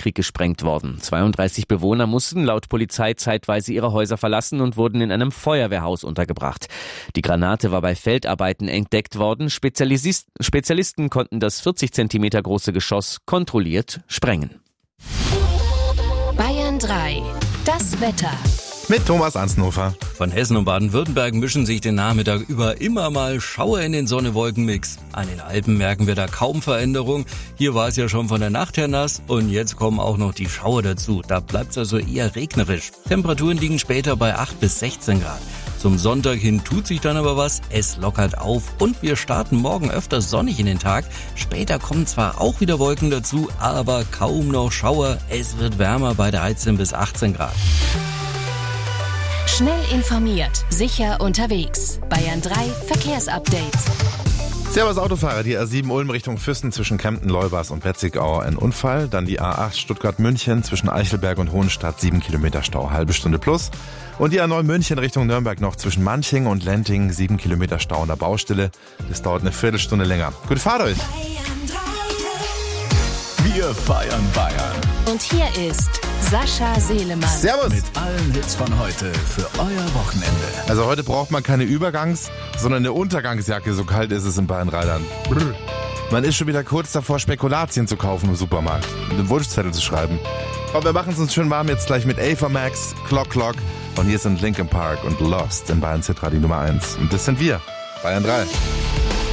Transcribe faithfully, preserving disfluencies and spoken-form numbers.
Weltkrieg gesprengt worden. zweiunddreißig Bewohner mussten laut Polizei zeitweise ihre Häuser verlassen und wurden in einem Feuerwehrhaus untergebracht. Die Granate war bei Feldarbeiten entdeckt worden. Spezialis- Spezialisten konnten das vierzig Zentimeter große Geschoss kontrolliert sprengen. Bayern drei. Das Wetter. Mit Thomas Ansnhofer. Von Hessen und Baden-Württemberg mischen sich den Nachmittag über immer mal Schauer in den Sonne-Wolken-Mix. An den Alpen merken wir da kaum Veränderung. Hier war es ja schon von der Nacht her nass und jetzt kommen auch noch die Schauer dazu. Da bleibt es also eher regnerisch. Temperaturen liegen später bei acht bis sechzehn Grad. Zum Sonntag hin tut sich dann aber was, es lockert auf und wir starten morgen öfter sonnig in den Tag. Später kommen zwar auch wieder Wolken dazu, aber kaum noch Schauer. Es wird wärmer bei dreizehn bis achtzehn Grad. Schnell informiert, sicher unterwegs. Bayern drei Verkehrsupdate. Servus Autofahrer, die A sieben Ulm Richtung Füssen zwischen Kempten, Leubas und Wetzigau ein Unfall. Dann die A acht Stuttgart-München zwischen Eichelberg und Hohenstadt, sieben Kilometer Stau, halbe Stunde plus. Und die A neun München Richtung Nürnberg noch zwischen Manching und Lenting, sieben Kilometer Stau an der Baustelle. Das dauert eine Viertelstunde länger. Gute Fahrt euch! Wir feiern Bayern. Und hier ist Sascha Selemann. Servus! Mit allen Hits von heute für euer Wochenende. Also heute braucht man keine Übergangs-, sondern eine Untergangsjacke, so kalt ist es in Bayern-Rheinland. Man ist schon wieder kurz davor, Spekulatien zu kaufen im Supermarkt und einen Wunschzettel zu schreiben. Aber wir machen es uns schön warm jetzt gleich mit Ava Max, Clock Clock und hier sind Linkin Park und Lost in Bayern Hit Radio Nummer eins. Und das sind wir, Bayern drei.